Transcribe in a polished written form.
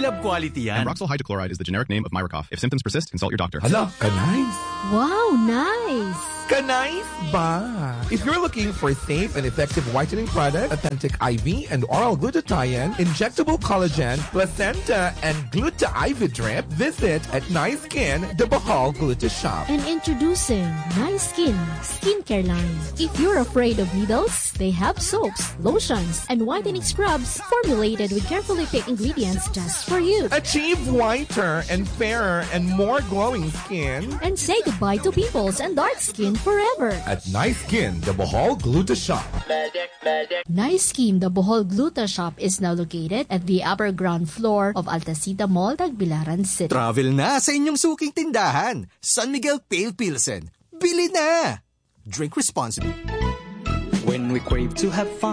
love quality yan. And Roxol hydrochloride is the generic name of Myricov. If symptoms persist, consult your doctor. Hala, kanay. Wow, nice! Kanais ba? If you're looking for a safe and effective whitening product, authentic IV and oral glutathione, injectable collagen, placenta, and Gluta IV drip, visit at Nice Skin, the Bohol Gluta Shop. And introducing Nice Skin skincare line. If you're afraid of needles, they have soaps, lotions, and whitening scrubs formulated with carefully picked ingredients just for you. Achieve whiter and fairer and more glowing skin. And say goodbye to pimples and dark skin forever. At Nice Skin, the Bohol Gluta Shop. Nice Skin, the Bohol Gluta Shop is now located at the upper ground floor of Altacita Mall, Tagbilaran City. Travel na sa inyong suking tindahan. San Miguel Pale Pilsen. Bili na! Drink responsibly. When we crave to have fun,